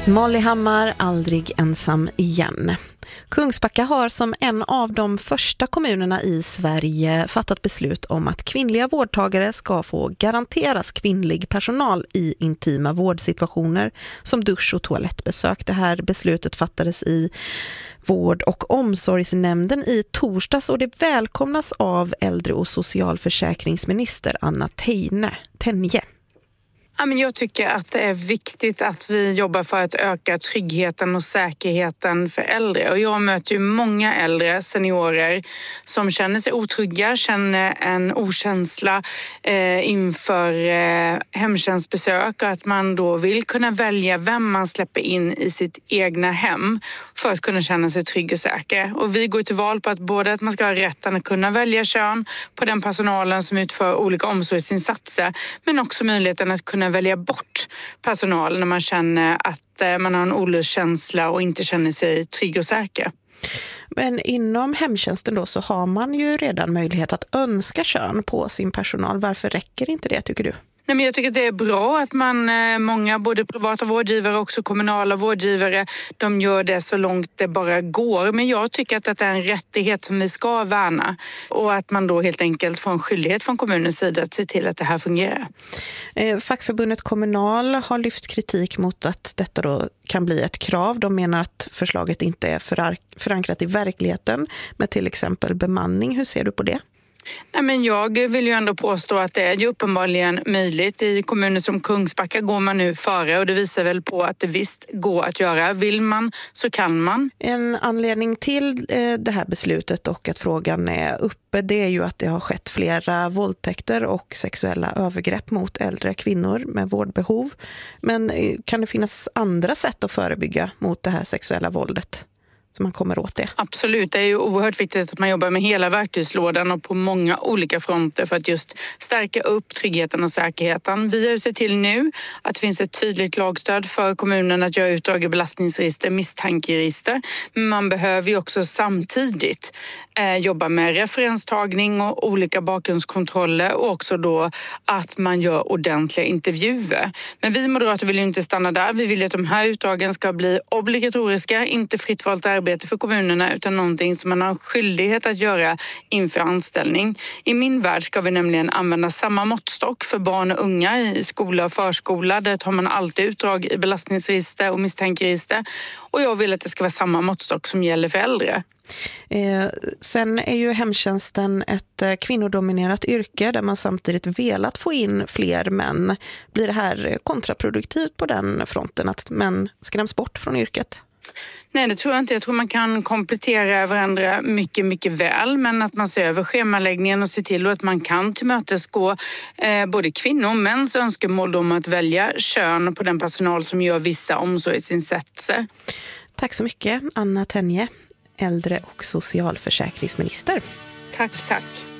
Molly Hammar, aldrig ensam igen. Kungsbacka har som en av de första kommunerna i Sverige fattat beslut om att kvinnliga vårdtagare ska få garanteras kvinnlig personal i intima vårdsituationer som dusch- och toalettbesök. Det här beslutet fattades i vård- och omsorgsnämnden i torsdags och det välkomnas av äldre- och socialförsäkringsminister Anna Tenje. Ja, men jag tycker att det är viktigt att vi jobbar för att öka tryggheten och säkerheten för äldre. Och jag möter ju många äldre seniorer som känner sig otrygga, känner en okänsla inför hemtjänstbesök och att man då vill kunna välja vem man släpper in i sitt egna hem för att kunna känna sig trygg och säker. Och vi går till val på att både att man ska ha rätten att kunna välja kön på den personalen som utför olika omsorgsinsatser, men också möjligheten att kunna välja bort personal när man känner att man har en olustkänsla och inte känner sig trygg och säker. Men inom hemtjänsten då så har man ju redan möjlighet att önska kön på sin personal. Varför räcker inte det, tycker du? Nej, men jag tycker att det är bra att många, både privata vårdgivare och också kommunala vårdgivare, de gör det så långt det bara går. Men jag tycker att det är en rättighet som vi ska värna och att man då helt enkelt får en skyldighet från kommunens sida att se till att det här fungerar. Fackförbundet Kommunal har lyft kritik mot att detta då kan bli ett krav. De menar att förslaget inte är förankrat i verkligheten med till exempel bemanning. Hur ser du på det? Nej, men jag vill ju ändå påstå att det är ju uppenbarligen möjligt. I kommuner som Kungsbacka går man nu före och det visar väl på att det visst går att göra. Vill man så kan man. En anledning till det här beslutet och att frågan är uppe, det är ju att det har skett flera våldtäkter och sexuella övergrepp mot äldre kvinnor med vårdbehov. Men kan det finnas andra sätt att förebygga mot det här sexuella våldet? Så man kommer åt det. Absolut, det är ju oerhört viktigt att man jobbar med hela verktygslådan och på många olika fronter för att just stärka upp tryggheten och säkerheten. Vi har ju sett till nu att det finns ett tydligt lagstöd för kommunen att göra utdrag i belastningsregister, misstankeregister. Men man behöver ju också samtidigt jobba med referenstagning och olika bakgrundskontroller och också då att man gör ordentliga intervjuer. Men vi moderater vill ju inte stanna där. Vi vill att de här utdragen ska bli obligatoriska, inte fritt valt arbete för kommunerna utan någonting som man har skyldighet att göra inför anställning. I min värld ska vi nämligen använda samma måttstock för barn och unga i skola och förskola. Där tar man alltid utdrag i belastningsregister och misstankeregister. Och jag vill att det ska vara samma måttstock som gäller för äldre. Sen är ju hemtjänsten ett kvinnodominerat yrke där man samtidigt velat få in fler män. Blir det här kontraproduktivt på den fronten att män skräms bort från yrket? Nej, det tror jag inte. Jag tror man kan komplettera varandra mycket, mycket väl. Men att man ser över schemaläggningen och ser till att man kan tillmötesgå både kvinnor och mäns önskemål om att välja kön på den personal som gör vissa omsorgsinsatser. Tack så mycket, Anna Tenje, äldre- och socialförsäkringsminister. Tack.